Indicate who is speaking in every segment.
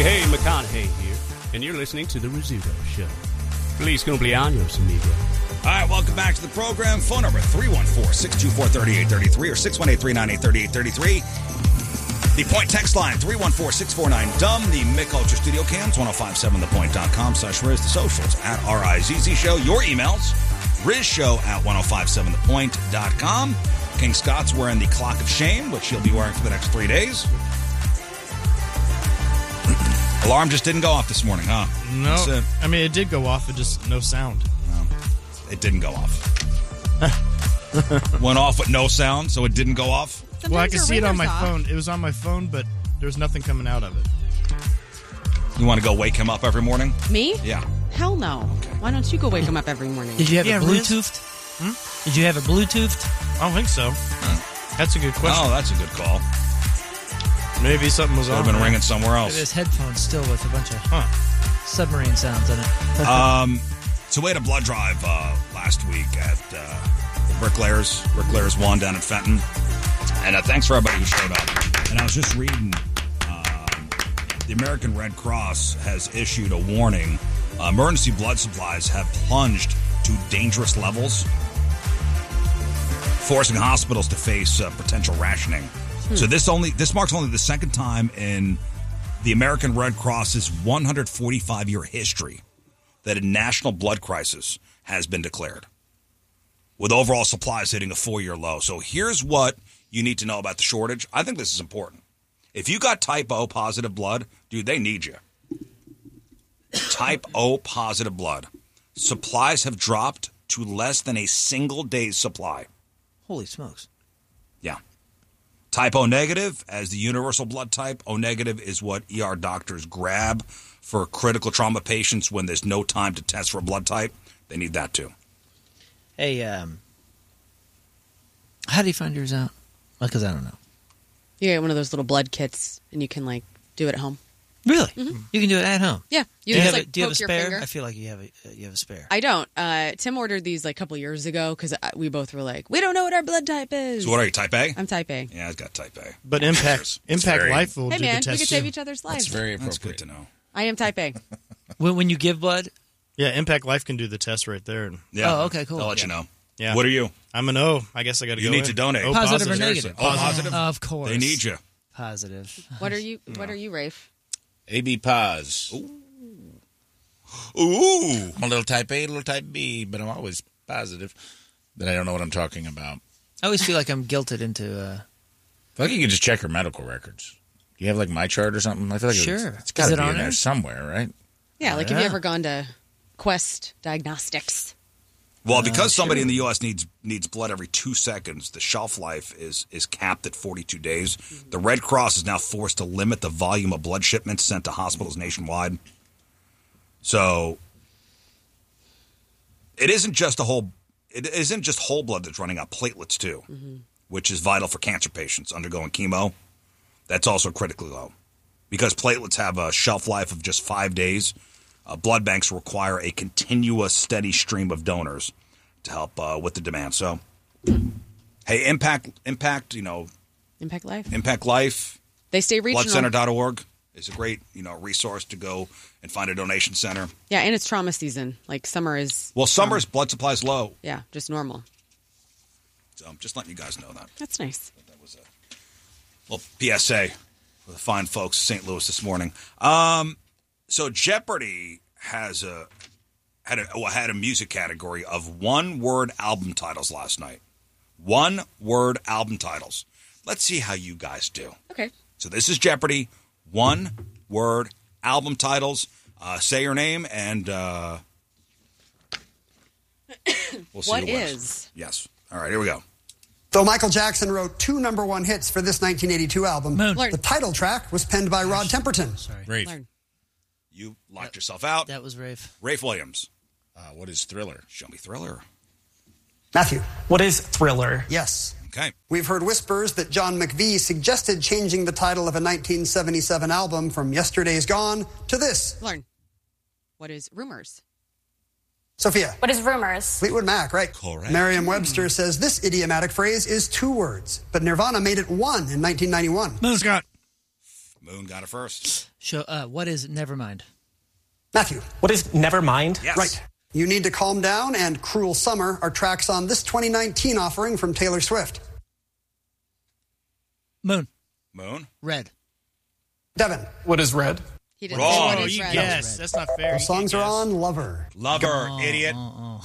Speaker 1: Hey, McConaughey here, and you're listening to The Rizzuto Show. Feliz cumpleaños, amigo.
Speaker 2: All right, welcome back to the program. Phone number 314-624-3833 or 618-398-3833. The Point text line 314-649-DUMB. The Mick Ultra Studio Cams 1057thepoint.com/Riz. The socials at RIZZ Show. Your emails RizShow@1057thepoint.com. King Scott's wearing the clock of shame, which he'll be wearing for the next 3 days. Alarm just didn't go off this morning, huh?
Speaker 3: No. I mean, it did go off, but just no sound.
Speaker 2: No, it didn't go off. Went off with no sound, so it didn't go off?
Speaker 3: Sometimes well, I can see it on my phone. It was on my phone, but there's nothing coming out of it.
Speaker 2: You want to go wake him up every morning?
Speaker 4: Me?
Speaker 2: Yeah.
Speaker 4: Hell no. Okay. Why don't you go wake him up every morning?
Speaker 5: Did you have it Bluetoothed? Did you have it Bluetoothed?
Speaker 3: I don't think so. That's a good question.
Speaker 2: Oh, that's a good call.
Speaker 3: Maybe something was on.
Speaker 2: Could have been ringing somewhere else.
Speaker 5: Maybe his headphones still with a bunch of submarine sounds in it.
Speaker 2: So we had a blood drive last week at the Bricklayers. Bricklayers won down in Fenton. And thanks for everybody who showed up. And I was just reading, the American Red Cross has issued a warning. Emergency blood supplies have plunged to dangerous levels, forcing hospitals to face potential rationing. So this marks only the second time in the American Red Cross's 145-year history that a national blood crisis has been declared, with overall supplies hitting a 4-year low. So here's what you need to know about the shortage. I think this is important. If you got type O positive blood, dude, they need you. Type O positive blood. Supplies have dropped to less than a single day's supply.
Speaker 5: Holy smokes.
Speaker 2: Yeah. Type O negative, as the universal blood type, O negative is what ER doctors grab for critical trauma patients when there's no time to test for a blood type. They need that too.
Speaker 5: Hey, how do you find yours out? Because I don't know.
Speaker 4: You get one of those little blood kits, and you can, do it at home.
Speaker 5: Really? Mm-hmm. You can do it at home?
Speaker 4: Yeah.
Speaker 5: Do you have a spare? I feel like you have a spare.
Speaker 4: I don't. Tim ordered these a couple years ago because we both were like, we don't know what our blood type is.
Speaker 2: So what are you, type A?
Speaker 4: I'm type A.
Speaker 2: Yeah, I've got type A.
Speaker 3: But Impact Life will do the test.
Speaker 4: Hey, man, we can save each other's lives.
Speaker 2: That's very appropriate. That's good to know.
Speaker 4: I am type A.
Speaker 5: When you give blood?
Speaker 3: Yeah, Impact Life can do the test right there.
Speaker 2: Yeah.
Speaker 5: Oh, okay, cool.
Speaker 2: I'll let you know.
Speaker 3: Yeah.
Speaker 2: What are you?
Speaker 3: I'm an O. I guess I got to go.
Speaker 2: You need to donate.
Speaker 3: O
Speaker 5: positive or negative?
Speaker 2: O positive?
Speaker 5: Of course.
Speaker 2: They need you.
Speaker 5: Positive.
Speaker 4: What are you, Rafe?
Speaker 6: AB pos.
Speaker 2: Ooh.
Speaker 6: I'm a little type A, a little type B, but I'm always positive. But I don't know what I'm talking about.
Speaker 5: I always feel like I'm guilted into...
Speaker 6: I feel like you can just check your medical records. Do you have my chart or something? I feel like it's got to be in there somewhere, right?
Speaker 4: Yeah, have you ever gone to Quest Diagnostics?
Speaker 2: Well, because somebody in the U.S. needs blood every 2 seconds, the shelf life is capped at 42 days. The Red Cross is now forced to limit the volume of blood shipments sent to hospitals nationwide. So it isn't just whole blood that's running out, platelets too, which is vital for cancer patients undergoing chemo. That's also critically low. Because platelets have a shelf life of just 5 days, blood banks require a continuous, steady stream of donors to help with the demand. So, hey, Impact,
Speaker 4: Impact Life.
Speaker 2: Impact Life.
Speaker 4: They stay regional.
Speaker 2: Bloodcenter.org is a great, resource to go and find a donation center.
Speaker 4: Yeah, and it's trauma season. Summer is...
Speaker 2: Well, summer's blood supply is low.
Speaker 4: Yeah, just normal.
Speaker 2: So I'm just letting you guys know that.
Speaker 4: That's nice.
Speaker 2: That was a little PSA for the fine folks of St. Louis this morning. So Jeopardy had a music category of one-word album titles last night. One-word album titles. Let's see how you guys do.
Speaker 4: Okay.
Speaker 2: So this is Jeopardy. One-word album titles. Say your name and we'll see
Speaker 4: what
Speaker 2: who wins.
Speaker 4: is?
Speaker 2: Yes. All right, here we go.
Speaker 7: Though Michael Jackson wrote 2 number-1 hits for this 1982 album, the title track was penned by Rod Temperton.
Speaker 5: Sorry.
Speaker 6: Rafe.
Speaker 2: You locked yourself out.
Speaker 5: That was Rafe.
Speaker 2: Rafe Williams.
Speaker 6: What is Thriller?
Speaker 2: Show me Thriller.
Speaker 7: Matthew.
Speaker 8: What is Thriller?
Speaker 7: Yes.
Speaker 2: Okay.
Speaker 7: We've heard whispers that John McVie suggested changing the title of a 1977 album from Yesterday's Gone to this.
Speaker 4: Learn. What is Rumors?
Speaker 7: Sophia.
Speaker 9: What is Rumors?
Speaker 7: Fleetwood Mac, right?
Speaker 2: Correct.
Speaker 7: Merriam-Webster says this idiomatic phrase is 2 words, but Nirvana made it 1 in 1991.
Speaker 3: Scott.
Speaker 2: Moon got it first.
Speaker 5: What is Nevermind?
Speaker 7: Matthew.
Speaker 8: What is Nevermind?
Speaker 2: Yes.
Speaker 7: Right. You Need to Calm Down and Cruel Summer are tracks on this 2019 offering from Taylor Swift.
Speaker 5: Moon.
Speaker 3: Red.
Speaker 7: Devin.
Speaker 8: What is Red?
Speaker 4: He didn't say what is red.
Speaker 3: Yes, that's not fair.
Speaker 7: The songs are on Lover.
Speaker 2: Idiot.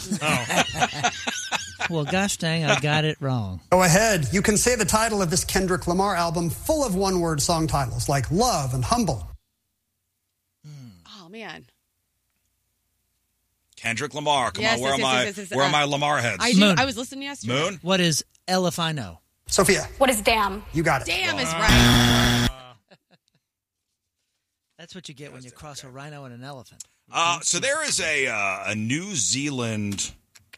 Speaker 5: Well, gosh dang, I got it wrong.
Speaker 7: Go ahead. You can say the title of this Kendrick Lamar album full of one-word song titles like Love and Humble.
Speaker 4: Oh, man.
Speaker 2: Kendrick Lamar. Come
Speaker 4: Yes,
Speaker 2: on, where are my Lamar heads?
Speaker 4: I was listening yesterday.
Speaker 2: Moon?
Speaker 5: What is L If I Know?
Speaker 7: Sophia.
Speaker 9: What is Damn?
Speaker 7: You got it.
Speaker 4: Damn is right.
Speaker 5: That's what you get when you cross a rhino and an elephant.
Speaker 2: So there is a New Zealand.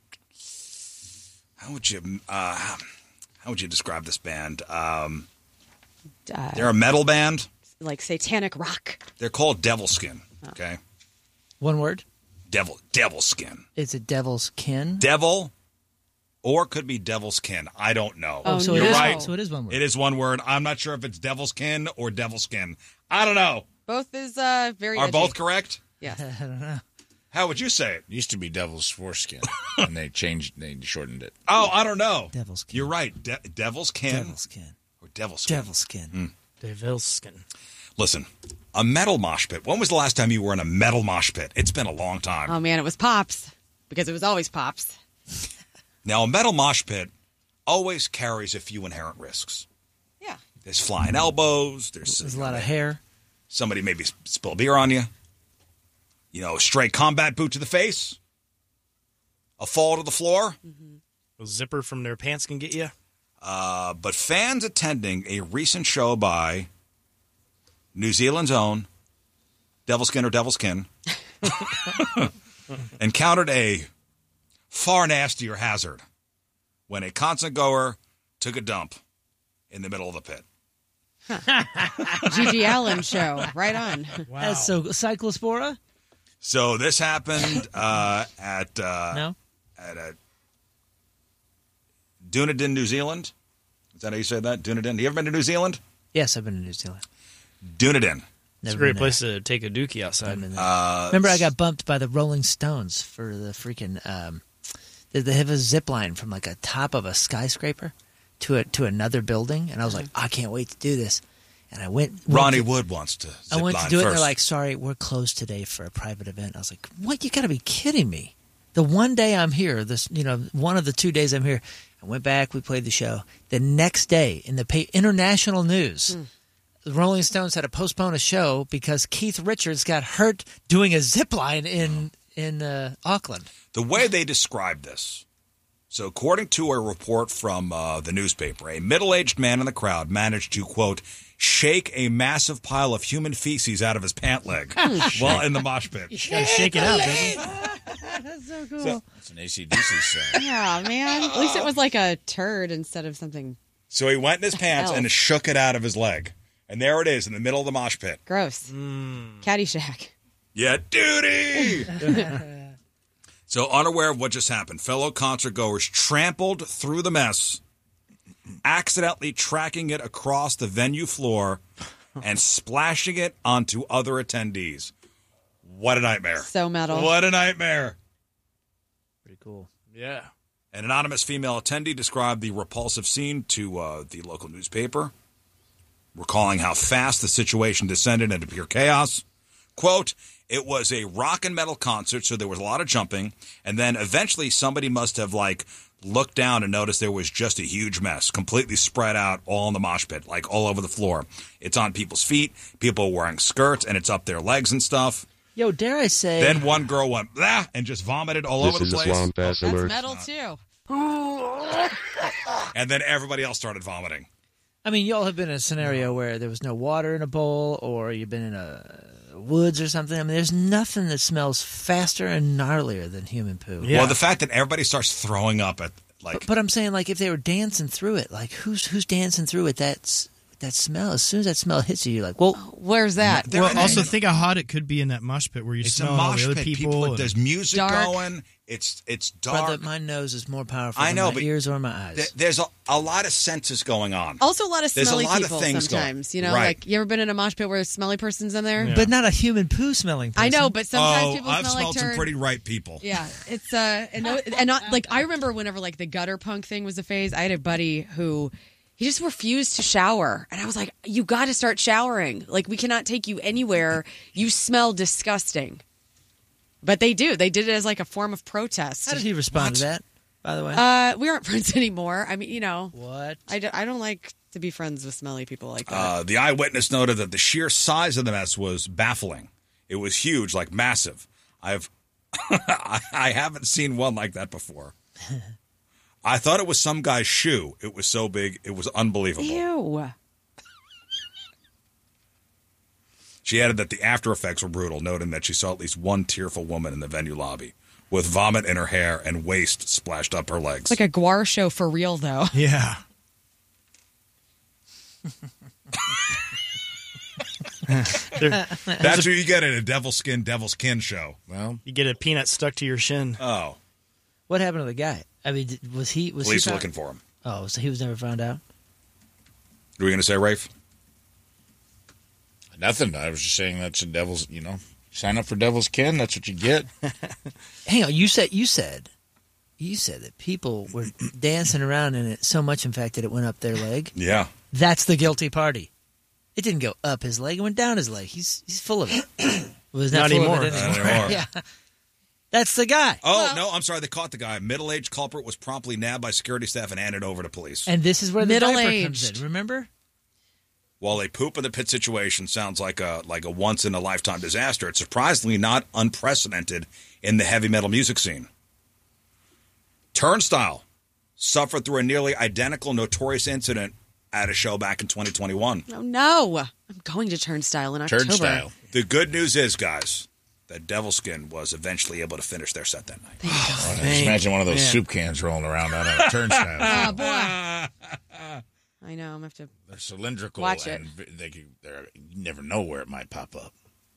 Speaker 2: How would you describe this band? They're a metal band,
Speaker 4: like satanic rock.
Speaker 2: They're called Devilskin. Okay,
Speaker 5: One word?
Speaker 2: Devilskin.
Speaker 5: Is it Devil's Kin?
Speaker 2: Devil, or it could be Devil's Kin. I don't know.
Speaker 5: Oh, so
Speaker 2: You're
Speaker 5: it is,
Speaker 2: right.
Speaker 5: So it is one word.
Speaker 2: It is one word. I'm not sure if it's Devil's Kin or Devil's Skin. I don't know.
Speaker 4: Both is very
Speaker 2: Are
Speaker 4: edgy.
Speaker 2: both correct?
Speaker 4: Yes.
Speaker 5: I don't know.
Speaker 2: How would you say it?
Speaker 6: It used to be Devil's Foreskin, and they shortened it.
Speaker 2: Oh, I don't know.
Speaker 5: Devil's Kin.
Speaker 2: You're right. Devil's Kin.
Speaker 5: Devil's Kin.
Speaker 2: Or Devil's Skin.
Speaker 5: Devil's Skin.
Speaker 3: Devil's Skin.
Speaker 2: Listen, a metal mosh pit. When was the last time you were in a metal mosh pit? It's been a long time.
Speaker 4: Oh, man, it was Pops. Because it was always Pops.
Speaker 2: Now, a metal mosh pit always carries a few inherent risks.
Speaker 4: Yeah.
Speaker 2: There's flying elbows.
Speaker 5: There's a lot of hair.
Speaker 2: Somebody maybe spill beer on you. A stray combat boot to the face. A fall to the floor.
Speaker 3: A zipper from their pants can get you.
Speaker 2: But fans attending a recent show by New Zealand's own Devilskin or Devilskin encountered a far nastier hazard when a concert goer took a dump in the middle of the pit.
Speaker 4: Gigi Allen show. Right on.
Speaker 5: Wow. That's so Cyclospora?
Speaker 2: So this happened at Dunedin, New Zealand. Is that how you say that? Dunedin. You ever been to New Zealand?
Speaker 5: Yes, I've been to New Zealand.
Speaker 2: Dunedin.
Speaker 3: It's a great place to take a dookie outside.
Speaker 5: Remember, I got bumped by the Rolling Stones for the freaking. They have a zip line from like a top of a skyscraper to another building, and I was like, I can't wait to do this. And I went.
Speaker 2: Ronnie Wood wants to.
Speaker 5: I went to do
Speaker 2: first.
Speaker 5: it. And they're like, "Sorry, we're closed today for a private event." I was like, "What? You got to be kidding me!" The one day I'm here, one of the 2 days I'm here, I went back. We played the show. The next day, in the international news, the Rolling Stones had to postpone a show because Keith Richards got hurt doing a zip line in Auckland.
Speaker 2: The way they described this. So according to a report from the newspaper, a middle-aged man in the crowd managed to, quote, shake a massive pile of human feces out of his pant leg while in the mosh pit.
Speaker 5: Gotta shake it out, baby.
Speaker 4: That's so cool.
Speaker 6: It's an AC/DC song.
Speaker 4: Yeah, man. At least it was like a turd instead of something.
Speaker 2: So he went in his pants and shook it out of his leg. And there it is in the middle of the mosh pit.
Speaker 4: Gross. Caddyshack.
Speaker 2: Yeah, duty! So unaware of what just happened, fellow concert goers trampled through the mess, accidentally tracking it across the venue floor and splashing it onto other attendees. What a nightmare.
Speaker 4: So metal.
Speaker 2: What a nightmare.
Speaker 5: Pretty cool.
Speaker 3: Yeah.
Speaker 2: An anonymous female attendee described the repulsive scene to the local newspaper, recalling how fast the situation descended into pure chaos. Quote, it was a rock and metal concert, so there was a lot of jumping, and then eventually somebody must have, looked down and noticed there was just a huge mess, completely spread out all in the mosh pit, all over the floor. It's on people's feet, people are wearing skirts, and it's up their legs and stuff.
Speaker 5: Yo, dare I say...
Speaker 2: Then one girl went, blah, and just vomited all over the place.
Speaker 4: That's metal, too.
Speaker 2: And then everybody else started vomiting.
Speaker 5: I mean, y'all have been in a scenario where there was no water in a bowl, or you've been in a woods or something. I mean, there's nothing that smells faster and gnarlier than human poo.
Speaker 2: Yeah. Well, the fact that everybody starts throwing up at
Speaker 5: But I'm saying, if they were dancing through it, who's dancing through it? That that smell. As soon as that smell hits you, you're like, "Whoa,
Speaker 4: where's that?"
Speaker 3: Well, also think how hot it could be in that mosh pit where you smell all the other people.
Speaker 2: There's music going. It's dark.
Speaker 5: Brother, my nose is more powerful
Speaker 2: than
Speaker 5: my ears or my eyes.
Speaker 2: There's a lot of senses going on.
Speaker 4: Also, a lot of smelly
Speaker 2: people
Speaker 4: sometimes.
Speaker 2: Going.
Speaker 4: Like you ever been in a mosh pit where a smelly person's in there?
Speaker 5: Yeah. But not a human poo smelling person.
Speaker 4: I know, but sometimes people
Speaker 2: I've
Speaker 4: smell like
Speaker 2: smelled some pretty ripe people.
Speaker 4: Yeah, it's and not like I remember whenever like the gutter punk thing was a phase. I had a buddy who. He just refused to shower. And I was like, you got to start showering. Like, we cannot take you anywhere. You smell disgusting. But they do. They did it as like a form of protest.
Speaker 5: How did he respond to that, by the way?
Speaker 4: We aren't friends anymore. I mean,
Speaker 5: What?
Speaker 4: I don't like to be friends with smelly people like that.
Speaker 2: The eyewitness noted that the sheer size of the mess was baffling. It was huge, like massive. I haven't seen one like that before. I thought it was some guy's shoe. It was so big, it was unbelievable.
Speaker 4: Ew.
Speaker 2: She added that the after effects were brutal, noting that she saw at least one tearful woman in the venue lobby with vomit in her hair and waste splashed up her legs.
Speaker 4: It's like a Guar show for real, though.
Speaker 3: Yeah.
Speaker 2: That's what you get at a Devil's Kin show.
Speaker 3: Well, you get a peanut stuck to your shin.
Speaker 2: Oh.
Speaker 5: What happened to the guy? I mean, was he
Speaker 2: Police are looking for him.
Speaker 5: Oh, so he was never found out?
Speaker 2: What are we going to say, Rafe?
Speaker 6: Nothing. I was just saying that's a devil's, sign up for Devil's Kin. That's what you get.
Speaker 5: Hang on. You said that people were dancing around in it so much, in fact, that it went up their leg.
Speaker 2: Yeah.
Speaker 5: That's the guilty party. It didn't go up his leg. It went down his leg. He's full of it. Was not
Speaker 3: anymore.
Speaker 5: Not anymore. Yeah. That's the guy.
Speaker 2: Oh, no, I'm sorry. They caught the guy. Middle-aged culprit was promptly nabbed by security staff and handed over to police.
Speaker 5: And this is where the diaper comes in, remember?
Speaker 2: While a poop in the pit situation sounds like a once-in-a-lifetime disaster, it's surprisingly not unprecedented in the heavy metal music scene. Turnstile suffered through a nearly identical Notorious incident at a show back in 2021.
Speaker 4: Oh, no. I'm going to Turnstile in October.
Speaker 6: Turnstile.
Speaker 2: The good news is, guys, that Devil's Kin was eventually able to finish their set that night.
Speaker 6: Just imagine one of those soup cans rolling around on a turnstile.
Speaker 4: Oh, boy. I know. I'm going to have to
Speaker 6: They're cylindrical.
Speaker 4: watch it.
Speaker 6: You never know where it might pop up.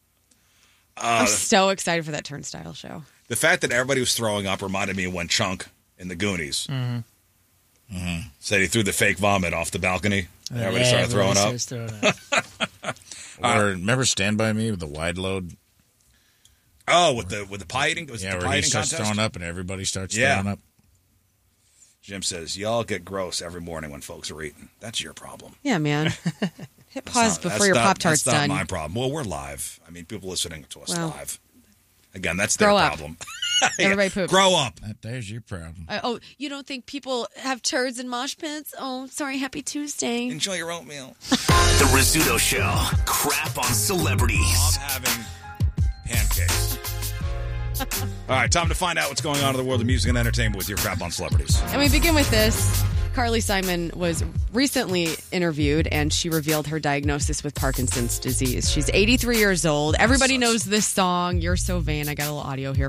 Speaker 4: I'm so excited for that Turnstile show.
Speaker 2: The fact that everybody was throwing up reminded me of when Chunk in the Goonies said he threw the fake vomit off the balcony. And everybody started throwing up.
Speaker 6: Or remember Stand By Me with the wide load?
Speaker 2: Oh, with the pie eating? Was it the
Speaker 6: where
Speaker 2: pie
Speaker 6: he
Speaker 2: eating
Speaker 6: starts
Speaker 2: contest?
Speaker 6: throwing up and everybody starts throwing up.
Speaker 2: Jim says, y'all get gross every morning when folks are eating. That's your problem.
Speaker 4: Yeah, man. Hit pause before your Pop-Tart's done.
Speaker 2: That's not my problem. Well, we're live. I mean, people listening to us live. Again, that's
Speaker 4: Grow
Speaker 2: their
Speaker 4: up.
Speaker 2: problem.
Speaker 4: Everybody poops.
Speaker 2: Grow up.
Speaker 6: There's your problem.
Speaker 4: You don't think people have turds in mosh pits? Oh, sorry. Happy Tuesday.
Speaker 2: Enjoy your oatmeal.
Speaker 9: The Rizzuto Show. Crap on celebrities.
Speaker 2: I'm having pancakes. All right, time to find out what's going on in the world of music and entertainment with your crap on celebrities.
Speaker 4: And we begin with this. Carly Simon was recently interviewed, and she revealed her diagnosis with Parkinson's disease. She's 83 years old. Everybody knows this song, You're So Vain. I got a little audio here.